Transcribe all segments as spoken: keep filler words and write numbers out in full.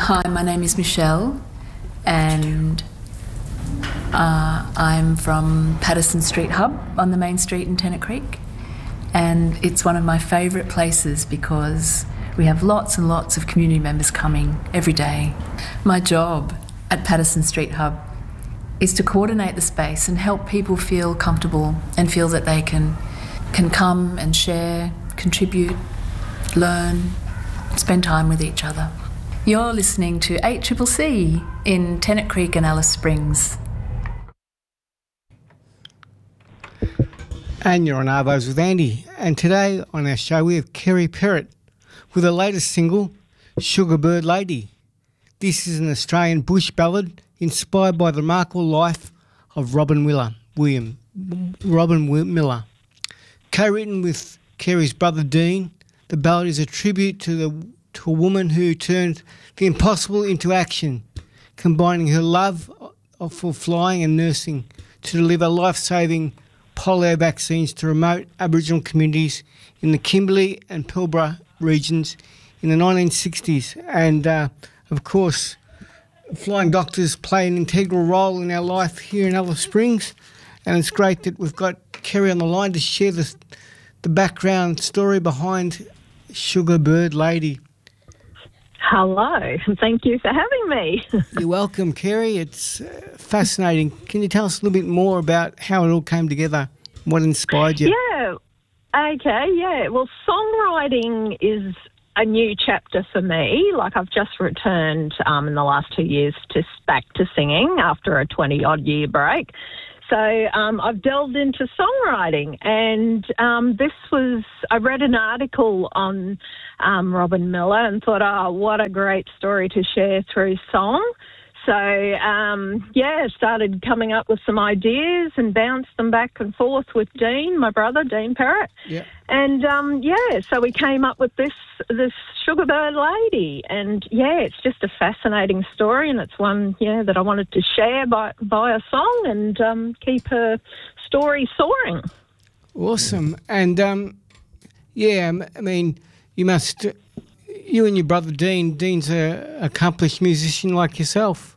Hi, my name is Michelle, and uh, I'm from Patterson Street Hub on the main street in Tennant Creek, and it's one of my favourite places because we have lots and lots of community members coming every day. My job at Patterson Street Hub is to coordinate the space and help people feel comfortable and feel that they can can come and share, contribute, learn, spend time with each other. You're listening to eight C C C in Tennant Creek and Alice Springs. And you're on Arvos with Andy. And today on our show we have Kerry Perrott with her latest single, Sugar Bird Lady. This is an Australian bush ballad inspired by the remarkable life of Robin Miller, William, Robin Miller. Co-written with Kerry's brother Dean, the ballad is a tribute to the to a woman who turned the impossible into action, combining her love of, for flying and nursing to deliver life-saving polio vaccines to remote Aboriginal communities in the Kimberley and Pilbara regions in the nineteen sixties. And, uh, of course, flying doctors play an integral role in our life here in Alice Springs, and it's great that we've got Kerry on the line to share the, the background story behind Sugar Bird Lady. Hello, thank you for having me. You're welcome, Kerry. It's uh, fascinating. Can you tell us a little bit more about how it all came together? What inspired you? Yeah, okay, yeah. Well, songwriting is a new chapter for me. Like, I've just returned um, in the last two years to back to singing after a twenty-odd year break. So um, I've delved into songwriting, and um, this was, I read an article on um, Robin Miller and thought, oh, what a great story to share through song. So, um, yeah, started coming up with some ideas and bounced them back and forth with Dean, my brother, Dean Perrott. Yeah. And, um, yeah, so we came up with this this Sugar Bird Lady. And, yeah, it's just a fascinating story, and it's one, yeah, that I wanted to share by, by a song and um, keep her story soaring. Awesome. And, um, yeah, I mean, you must, you and your brother Dean, Dean's an accomplished musician like yourself.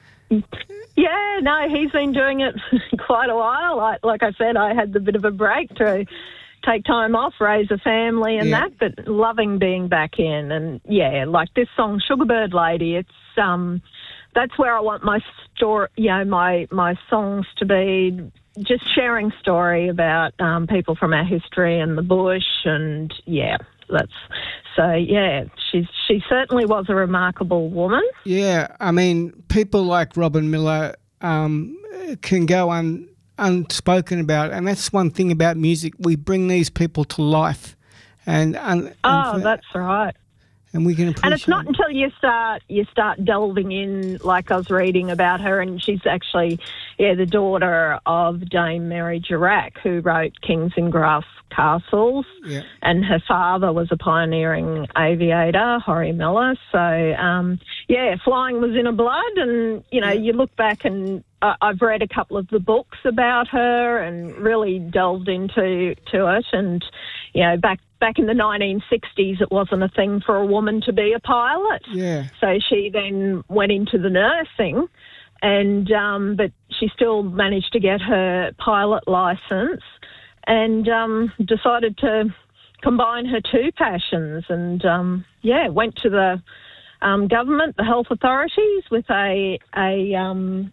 Yeah, no, he's been doing it quite a while. Like, like I said, I had the bit of a break to take time off, raise a family and yeah. that, but loving being back in. And, yeah, like this song, Sugar Bird Lady, it's um, that's where I want my story, you know, my, my songs to be, just sharing story about um, people from our history and the bush and, yeah, that's... So, yeah, she's, she certainly was a remarkable woman. Yeah, I mean, people like Robin Miller um, can go un, unspoken about, and that's one thing about music. We bring these people to life. And, and, and Oh, for, that's right. And we can appreciate And it's not until you start you start delving in, like I was reading about her, and she's actually, yeah, the daughter of Dame Mary Girac, who wrote Kings in Grass Castles, yeah. and her father was a pioneering aviator, Horry Miller. So, um, yeah, flying was in her blood, and, you know, yeah. you look back and uh, I've read a couple of the books about her and really delved into to it, and, you know, back Back in the nineteen sixties, it wasn't a thing for a woman to be a pilot. Yeah. So she then went into the nursing, and um, but she still managed to get her pilot licence, and um, decided to combine her two passions. And um, yeah, went to the um, government, the health authorities, with a a um,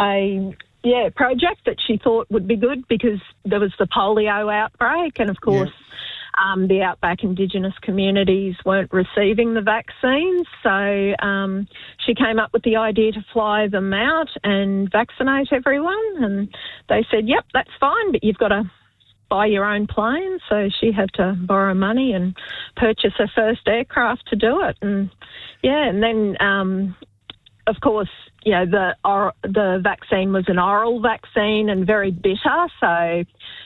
a yeah project that she thought would be good because there was the polio outbreak, and of course. Yeah. Um, the outback Indigenous communities weren't receiving the vaccines, so um, she came up with the idea to fly them out and vaccinate everyone, and they said, yep, that's fine, but you've got to buy your own plane. So she had to borrow money and purchase her first aircraft to do it. And, yeah, and then, um, of course, you know, the, or, the vaccine was an oral vaccine and very bitter, so...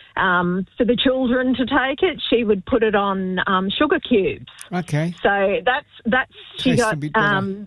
Um, for the children to take it, she would put it on um, sugar cubes. Okay. So that's that's she Tastes got. a bit better. Um,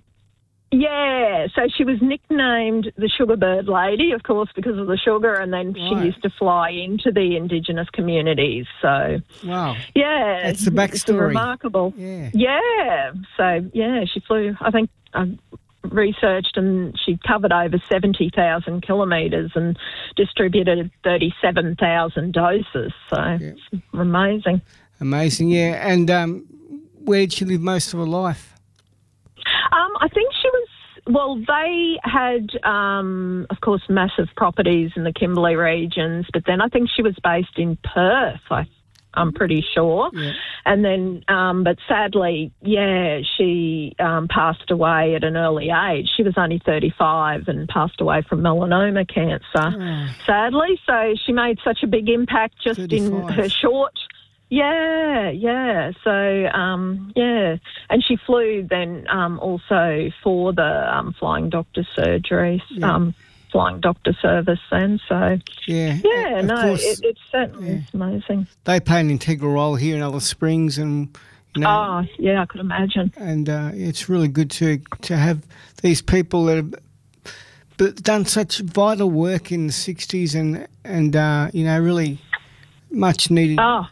yeah. So she was nicknamed the Sugar Bird Lady, of course, because of the sugar, and then Right. she used to fly into the Indigenous communities. So Wow. yeah, That's the it's backstory. remarkable. Yeah. Yeah. So yeah, she flew. I think. Um, researched, and she covered over seventy thousand kilometres and distributed thirty-seven thousand doses. So yeah. It's amazing. Amazing, yeah. And um, where did she live most of her life? Um, I think she was, well, they had, um, of course, massive properties in the Kimberley regions, but then I think she was based in Perth, I I'm pretty sure. Yeah. And then, um, but sadly, yeah, she um, passed away at an early age. She was only thirty-five and passed away from melanoma cancer, oh. sadly. So she made such a big impact just thirty-five. In her short. Yeah, yeah. So, um, yeah. And she flew then um, also for the um, Flying Doctor surgery. Yeah. Um, Flying Doctor service then, so yeah, yeah, of no, course, it, it's certainly yeah. amazing. They play an integral role here in Alice Springs, and you know, oh yeah, I could imagine. And uh, it's really good to to have these people that have done such vital work in the sixties, and and uh, you know, really much needed. Oh.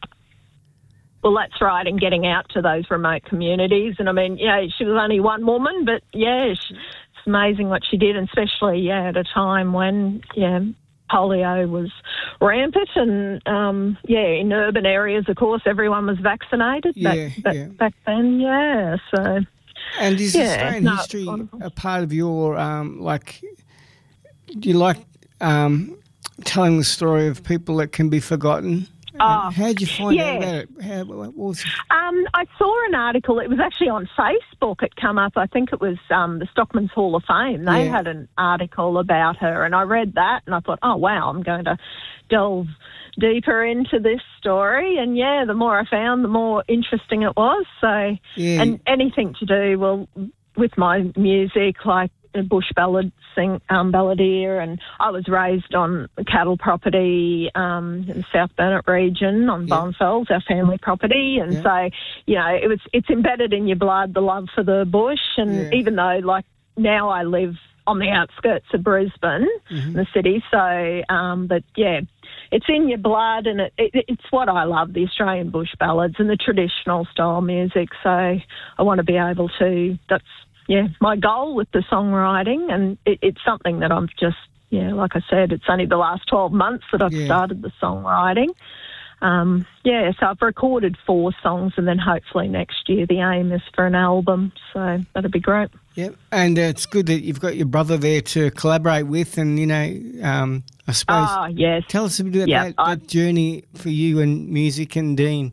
Well, that's right, and getting out to those remote communities. And I mean, yeah, she was only one woman, but yeah, she, it's amazing what she did, and especially, yeah, at a time when, yeah, polio was rampant, and, um, yeah, in urban areas, of course, everyone was vaccinated yeah, back, back, yeah. back then, yeah, so... And is yeah, Australian no, history a part of your, um, like, do you like um, telling the story of people that can be forgotten? Oh, how did you find yeah. out about it? How, what was it? Um, I saw an article. It was actually on Facebook. It came up. I think it was um, the Stockman's Hall of Fame. They yeah. had an article about her, and I read that, and I thought, oh, wow, I'm going to delve deeper into this story. And, yeah, the more I found, the more interesting it was. So, yeah. and anything to do, well, with my music, like a bush ballad sing, um, balladeer, and I was raised on cattle property um, in the South Burnett region on yeah. Bonfells, our family property, and yeah. so, you know, it was it's embedded in your blood, the love for the bush, and yeah. even though, like, now I live on the outskirts of Brisbane, mm-hmm. the city, so, um, but, yeah, it's in your blood, and it, it, it's what I love, the Australian bush ballads and the traditional style music, so I want to be able to, that's, yeah, my goal with the songwriting, and it, it's something that I'm just, yeah, like I said, it's only the last twelve months that I've yeah. started the songwriting. Um, yeah, so I've recorded four songs, and then hopefully next year the aim is for an album, so that'd be great. Yep, and uh, it's good that you've got your brother there to collaborate with, and, you know, um, I suppose... Oh, yes. Tell us a bit about yeah, that, that journey for you and music and Dean.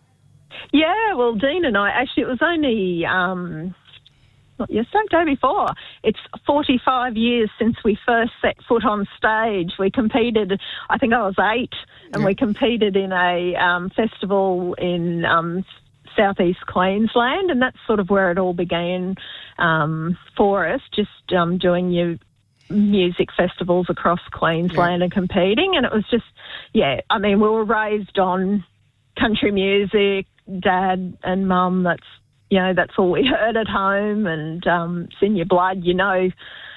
Yeah, well, Dean and I, actually, it was only... Um, not yesterday, day before. It's forty-five years since we first set foot on stage. We competed, I think I was eight, and yeah. we competed in a um, festival in um, southeast Queensland, and that's sort of where it all began um, for us, just um, doing your music festivals across Queensland yeah. and competing. And it was just, yeah, I mean, we were raised on country music, dad and mum, that's you know, that's all we heard at home, and um, it's in your blood. You know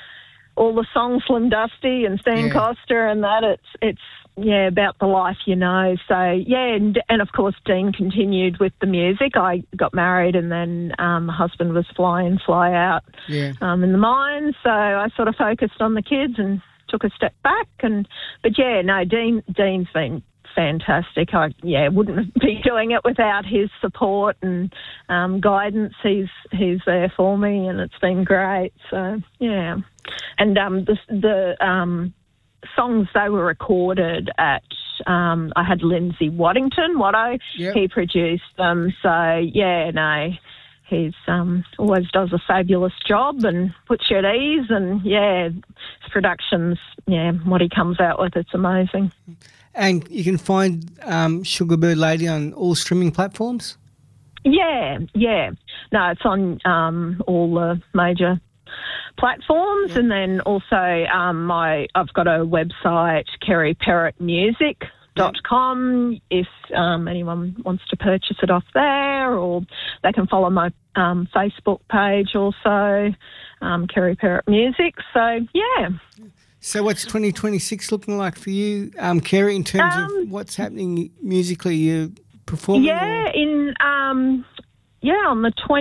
all the songs, Slim Dusty and Stan yeah. Coster and that. It's, it's yeah, about the life you know. So, yeah, and, and of course Dean continued with the music. I got married, and then um, my husband was fly in, fly out yeah. um, in the mines. So I sort of focused on the kids and took a step back. And But, yeah, no, Dean Dean's been fantastic. I yeah wouldn't be doing it without his support and um, guidance. He's he's there for me, and it's been great. So yeah, and um, the the um, songs, they were recorded at. Um, I had Lindsay Waddington, Watto. Yep. He produced them. So yeah, no. He's um, always does a fabulous job and puts you at ease, and yeah, his productions, yeah, what he comes out with, it's amazing. And you can find um, Sugarbird Lady on all streaming platforms? Yeah, yeah. No, it's on um, all the major platforms, yeah. and then also um, my I've got a website, Kerry Perrott Music. Dot com if um, anyone wants to purchase it off there, or they can follow my um, Facebook page also, um, Kerry Perrott Music. So, yeah. So what's twenty twenty-six looking like for you, um, Kerry, in terms um, of what's happening musically? You performing? Yeah, or? in um, yeah, on the twenty-first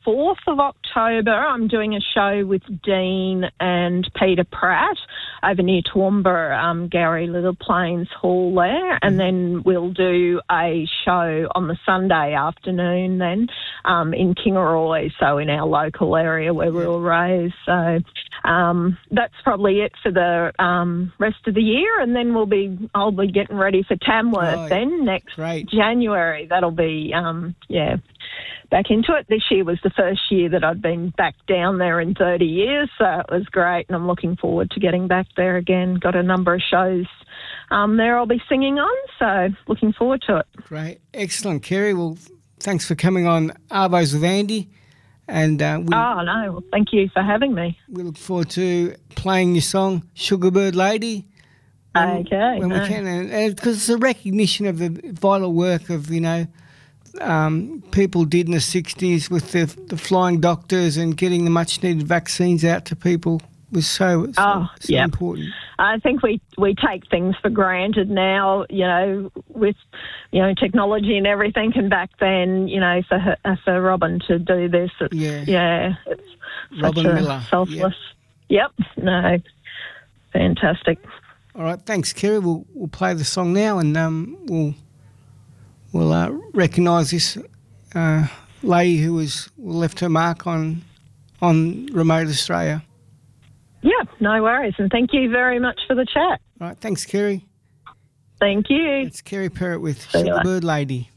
fourth of October, I'm doing a show with Dean and Peter Pratt over near Toowoomba, um, Gary Little Plains Hall there. And then we'll do a show on the Sunday afternoon then um, in Kingaroy, so in our local area where we were raised. So um, that's probably it for the um, rest of the year. And then we'll be, I'll be getting ready for Tamworth Oh, then next great. January. That'll be, um, yeah, back into it. This year was the first year that I'd been back down there in thirty years, so it was great, and I'm looking forward to getting back there again. Got a number of shows um, there I'll be singing on, so looking forward to it. Great. Excellent, Kerry. Well, thanks for coming on Arvos with Andy, and uh, we, Oh, no, well, thank you for having me. we look forward to playing your song, Sugarbird Lady, when, Okay, when no. we can, and because it's a recognition of the vital work of, you know, um, people did in the sixties with the, the flying doctors and getting the much-needed vaccines out to people was so, so, Oh, so yep. important. I think we, we take things for granted now, you know, with, you know, technology and everything. And back then, you know, for her, for Robin to do this, it's, Yeah. yeah, it's Robin such a Miller, selfless. Yep. No, fantastic. All right, thanks, Kerry. We'll we'll play the song now, and um, we'll we'll uh, recognise this uh, lady who was left her mark on on remote Australia. Yeah, no worries. And thank you very much for the chat. All right, thanks, Kerry. Thank you. It's Kerry Perrott with See you later. Sugarbird Lady.